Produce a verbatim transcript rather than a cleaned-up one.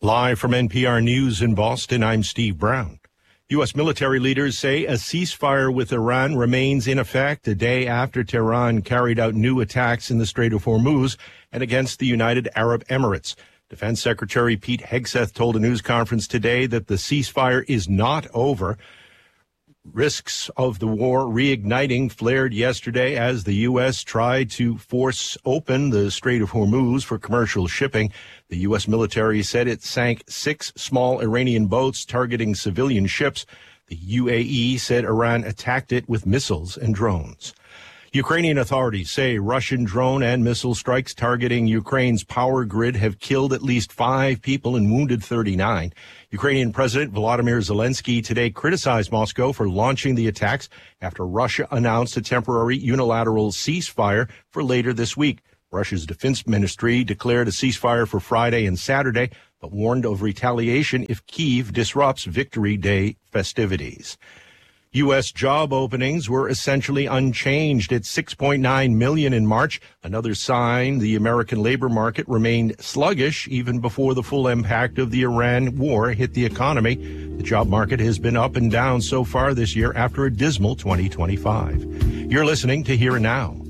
Live from N P R News in Boston, I'm Steve Brown. U S military leaders say a ceasefire with Iran remains in effect a day after Tehran carried out new attacks in the Strait of Hormuz and against the United Arab Emirates. Defense Secretary Pete Hegseth told a news conference today that the ceasefire is not over. Risks of the war reigniting flared yesterday as the U S tried to force open the Strait of Hormuz for commercial shipping. The U S military said it sank six small Iranian boats targeting civilian ships. The U A E said Iran attacked it with missiles and drones. Ukrainian authorities say Russian drone and missile strikes targeting Ukraine's power grid have killed at least five people and wounded thirty-nine. Ukrainian President Volodymyr Zelensky today criticized Moscow for launching the attacks after Russia announced a temporary unilateral ceasefire for later this week. Russia's defense ministry declared a ceasefire for Friday and Saturday, but warned of retaliation if Kyiv disrupts Victory Day festivities. U S job openings were essentially unchanged at six point nine million in March, another sign the American labor market remained sluggish even before the full impact of the Iran war hit the economy. The job market has been up and down so far this year after a dismal twenty twenty-five. You're listening to Here and Now.